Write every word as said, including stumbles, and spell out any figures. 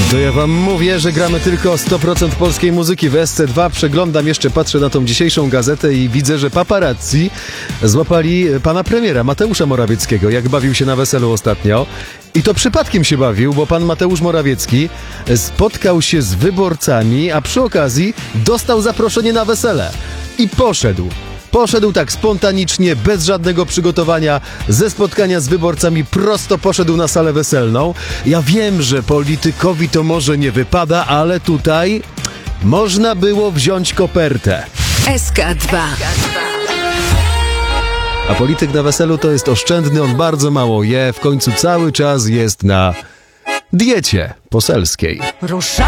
To ja wam mówię, że gramy tylko sto procent polskiej muzyki w S C dwa. Przeglądam jeszcze, patrzę na tą dzisiejszą gazetę i widzę, że paparazzi złapali pana premiera Mateusza Morawieckiego, jak bawił się na weselu ostatnio. I to przypadkiem się bawił, bo pan Mateusz Morawiecki spotkał się z wyborcami, a przy okazji dostał zaproszenie na wesele. I poszedł. Poszedł tak spontanicznie, bez żadnego przygotowania, ze spotkania z wyborcami prosto poszedł na salę weselną. Ja wiem, że politykowi to może nie wypada, ale tutaj można było wziąć kopertę. S K dwa. A polityk na weselu to jest oszczędny, on bardzo mało je, w końcu cały czas jest na diecie poselskiej. Rusza!